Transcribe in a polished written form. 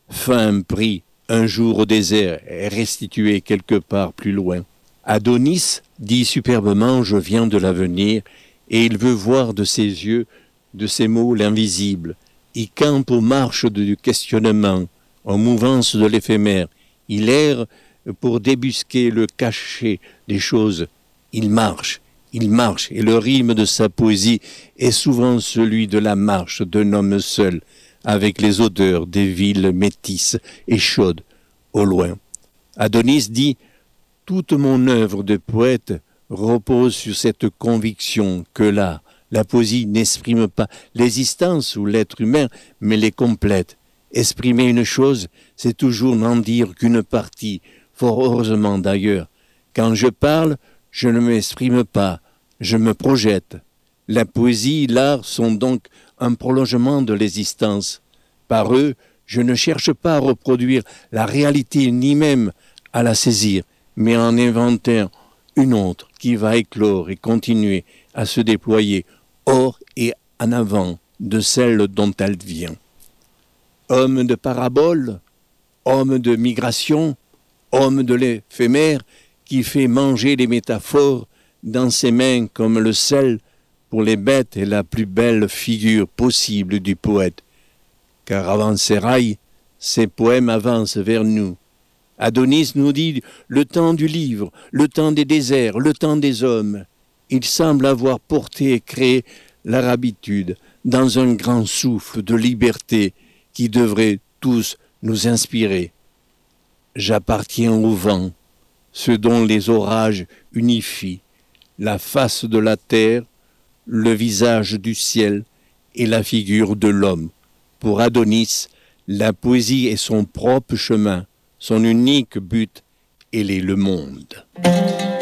fin prix un jour au désert et restitué quelque part plus loin. Adonis dit superbement « Je viens de l'avenir » et il veut voir de ses yeux, de ses mots l'invisible. Il campe aux marches du questionnement, en mouvance de l'éphémère. Il erre pour débusquer le cachet des choses. Il marche, et le rythme de sa poésie est souvent celui de la marche d'un homme seul, avec les odeurs des villes métisses et chaudes au loin. Adonis dit « Toute mon œuvre de poète repose sur cette conviction que là, la poésie n'exprime pas l'existence ou l'être humain, mais les complète. Exprimer une chose, c'est toujours n'en dire qu'une partie, fort heureusement d'ailleurs. Quand je parle, je ne m'exprime pas, je me projette. La poésie, l'art sont donc un prolongement de l'existence. Par eux, je ne cherche pas à reproduire la réalité ni même à la saisir, mais en inventer une autre qui va éclore et continuer à se déployer hors et en avant de celle dont elle vient. Homme de parabole, homme de migration, homme de l'éphémère qui fait manger les métaphores dans ses mains comme le sel pour les bêtes est la plus belle figure possible du poète. Car avant ses rails, ses poèmes avancent vers nous. Adonis nous dit le temps du livre, le temps des déserts, le temps des hommes. Il semble avoir porté et créé l'arabitude dans un grand souffle de liberté qui devrait tous nous inspirer. J'appartiens au vent, ce dont les orages unifient la face de la terre, le visage du ciel et la figure de l'homme. Pour Adonis, la poésie est son propre chemin, son unique but, elle est le monde.